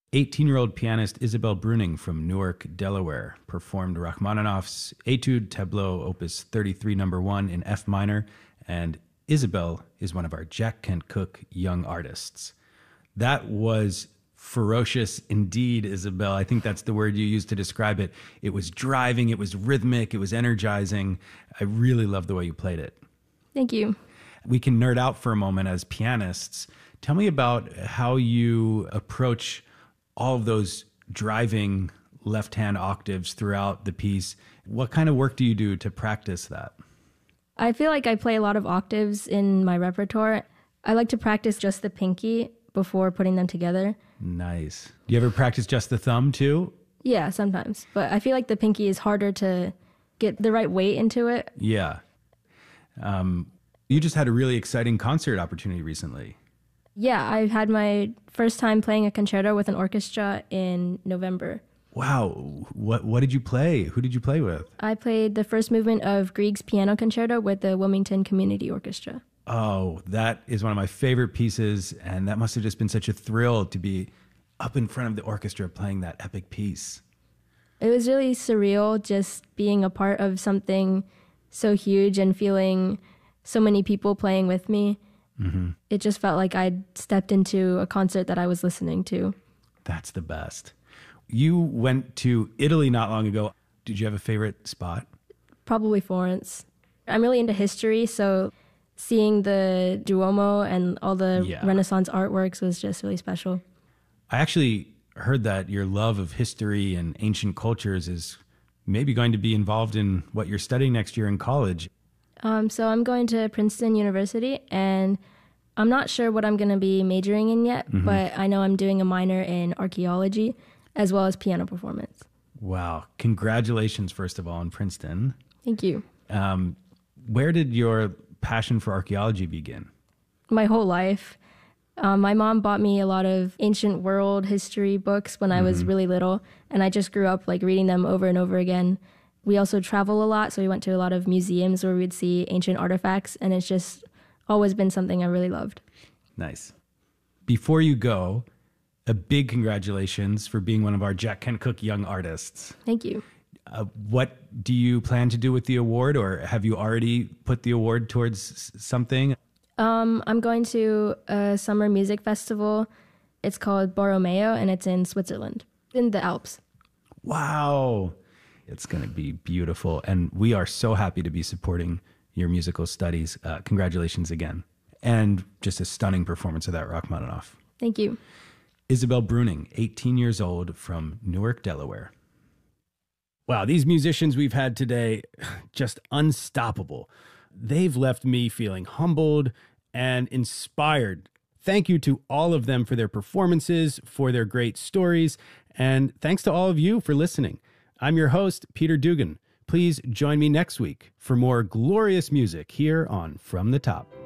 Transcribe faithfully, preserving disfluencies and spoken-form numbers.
eighteen-year-old pianist Isabel Bruning from Newark, Delaware, performed Rachmaninoff's Etude Tableau Opus thirty-three, number one in F minor, and Isabel is one of our Jack Kent Cooke young artists. That was ferocious indeed, Isabel. I think that's the word you used to describe it. It was driving, it was rhythmic, it was energizing. I really love the way you played it. Thank you. We can nerd out for a moment as pianists. Tell me about how you approach all of those driving left-hand octaves throughout the piece. What kind of work do you do to practice that? I feel like I play a lot of octaves in my repertoire. I like to practice just the pinky before putting them together. Nice. Do you ever practice just the thumb too? Yeah, sometimes. But I feel like the pinky is harder to get the right weight into it. Yeah. Um, you just had a really exciting concert opportunity recently. Yeah, I had my first time playing a concerto with an orchestra in November. Wow. What what did you play? Who did you play with? I played the first movement of Grieg's Piano Concerto with the Wilmington Community Orchestra. Oh, that is one of my favorite pieces, and that must have just been such a thrill to be up in front of the orchestra playing that epic piece. It was really surreal just being a part of something so huge and feeling so many people playing with me. Mm-hmm. It just felt like I'd stepped into a concert that I was listening to. That's the best. You went to Italy not long ago. Did you have a favorite spot? Probably Florence. I'm really into history, so seeing the Duomo and all the yeah. Renaissance artworks was just really special. I actually heard that your love of history and ancient cultures is maybe going to be involved in what you're studying next year in college. Um, so I'm going to Princeton University, and I'm not sure what I'm going to be majoring in yet, mm-hmm. but I know I'm doing a minor in archaeology as well as piano performance. Wow. Congratulations, first of all, in Princeton. Thank you. Um, where did your passion for archaeology begin? My whole life. Um, my mom bought me a lot of ancient world history books when I was mm-hmm. really little, and I just grew up like reading them over and over again. We also travel a lot, so we went to a lot of museums where we'd see ancient artifacts, and it's just always been something I really loved. Nice. Before you go, a big congratulations for being one of our Jack Kent Cooke young artists. Thank you. Uh, what do you plan to do with the award, or have you already put the award towards something? Um, I'm going to a summer music festival. It's called Borromeo, and it's in Switzerland, in the Alps. Wow. It's going to be beautiful. And we are so happy to be supporting your musical studies. Uh, congratulations again. And just a stunning performance of that Rachmaninoff. Thank you. Isabel Bruning, eighteen years old, from Newark, Delaware. Wow, these musicians we've had today, just unstoppable. They've left me feeling humbled and inspired. Thank you to all of them for their performances, for their great stories, and thanks to all of you for listening. I'm your host, Peter Dugan. Please join me next week for more glorious music here on From the Top.